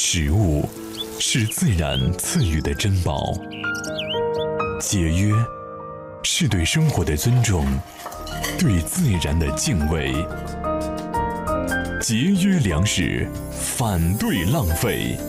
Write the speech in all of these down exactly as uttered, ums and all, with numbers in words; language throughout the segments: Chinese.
食物是自然赐予的珍宝，节约是对生活的尊重，对自然的敬畏。节约粮食，反对浪费。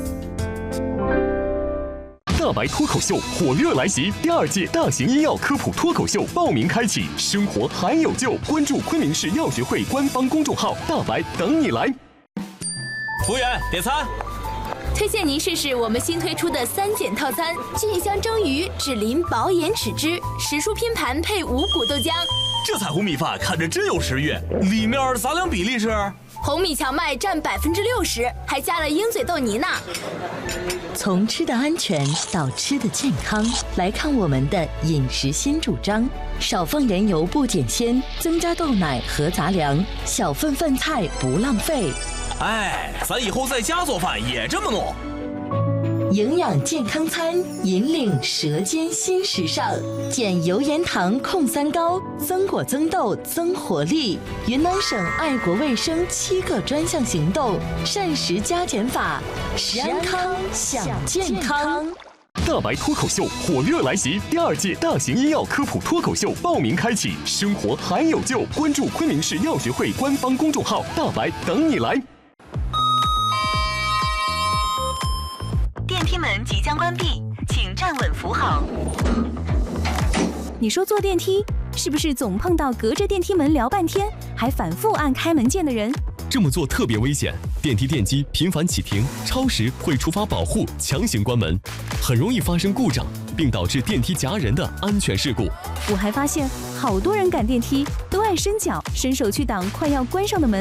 大白脱口秀火热来袭，第二届大型医药科普脱口秀报名开启，生活还有救！关注昆明市药学会官方公众号，大白等你来。 服务员，点餐。 推荐您试试我们新推出的三减套餐：菌香蒸鱼、脂淋薄盐豉汁、时蔬拼盘配五谷豆浆。 这彩虹米饭看着真有食欲，里面杂粮比例是？ 红米荞麦占百分之六十，还加了鹰嘴豆泥呢。 从吃的安全到吃的健康，来看我们的饮食新主张：少放盐油不减鲜，增加豆奶和杂粮，小份饭菜不浪费。 哎，咱以后在家做饭也这么弄。 营养健康餐，引领舌尖新时尚，减油盐糖控三高，增果增豆增活力。云南省爱国卫生七个专项行动，膳食加减法，食安康享健康。 大白脱口秀火热来袭，第二届大型医药科普脱口秀报名开启，生活还有救！关注昆明市药学会官方公众号，大白等你来。 电梯门即将关闭，请站稳扶好。 你说坐电梯是不是总碰到隔着电梯门聊半天，还反复按开门键的人？ 这么做特别危险，电梯电机频繁启停、超时会触发保护，强行关门，很容易发生故障，并导致电梯夹人的安全事故。 我还发现，好多人赶电梯都爱伸脚、伸手去挡快要关上的门。